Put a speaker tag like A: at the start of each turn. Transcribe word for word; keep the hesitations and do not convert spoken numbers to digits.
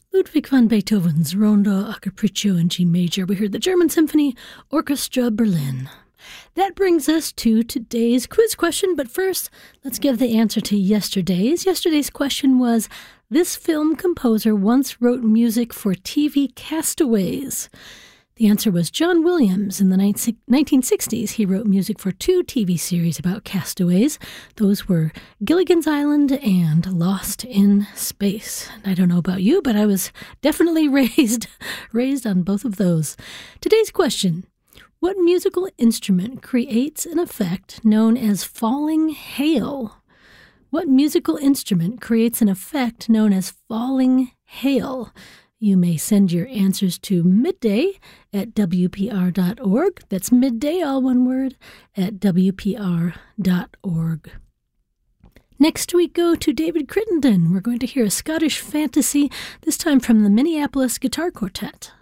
A: Ludwig van Beethoven's Rondo a Capriccio in G major. We heard the German Symphony Orchestra Berlin. That brings us to today's quiz question, but first, let's give the answer to yesterday's. Yesterday's question was, this film composer once wrote music for T V Castaways. The answer was John Williams. In the nineteen sixties, he wrote music for two T V series about castaways. Those were Gilligan's Island and Lost in Space. I don't know about you, but I was definitely raised, raised on both of those. Today's question, what musical instrument creates an effect known as falling hail? What musical instrument creates an effect known as falling hail? You may send your answers to midday at W P R dot org. That's midday, all one word, at W P R dot org. Next we go to David Crittenden. We're going to hear a Scottish fantasy, this time from the Minneapolis Guitar Quartet.